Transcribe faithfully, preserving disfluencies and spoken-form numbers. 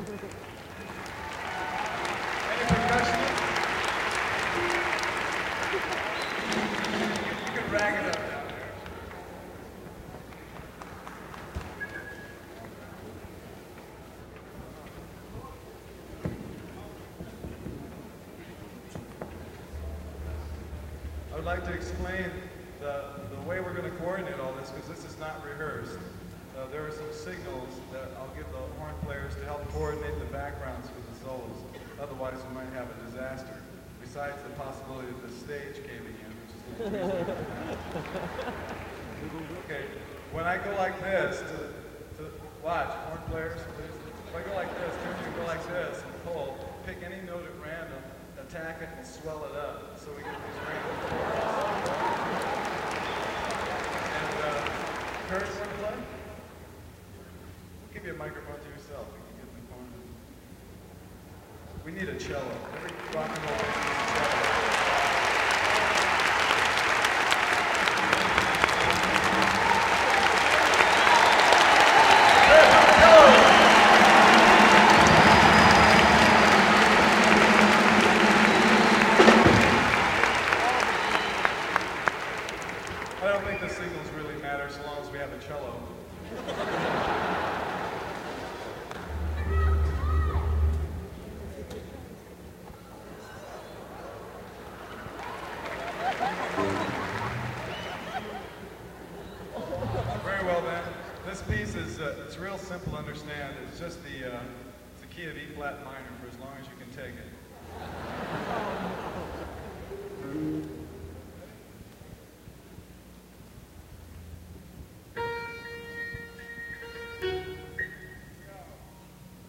Any percussionists? You can rag it up down there. I would like to explain the, the way we're going to coordinate all this, because this is not rehearsed. Uh, there are some signals that I'll give the horn players to help coordinate the backgrounds for the solos. Otherwise, we might have a disaster. Besides the possibility of the stage caving in, which is a little reasonable. Okay, when I go like this, to, to watch, horn players, please. If I go like this, turn you go like this and pull, pick any note at random, attack it and swell it up, so we get these random chords. And uh, Kurt, want to play? We'll give you a microphone to yourself. We can get in the corner. We need a cello. Every rock and roll band needs a cello. I don't think the signals really matter so long as we have a cello. Very well then. This piece is uh, it's real simple to understand. It's just the uh, it's the key of E flat minor for as long as you can take it.